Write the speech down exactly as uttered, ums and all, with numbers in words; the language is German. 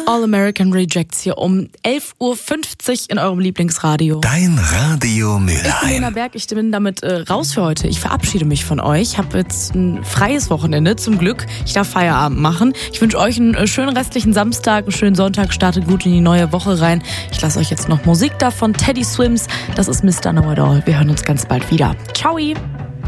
All American Rejects hier um elf Uhr fünfzig in eurem Lieblingsradio. Dein Radio Ich bin Lena Mülheim. Berg, ich bin damit äh, raus für heute. Ich verabschiede mich von euch. Ich habe jetzt ein freies Wochenende, zum Glück. Ich darf Feierabend machen. Ich wünsche euch einen äh, schönen restlichen Samstag, einen schönen Sonntag. Startet gut in die neue Woche rein. Ich lasse euch jetzt noch Musik da von Teddy Swims. Das ist Mister Know It All. Wir hören uns ganz bald wieder. Ciao!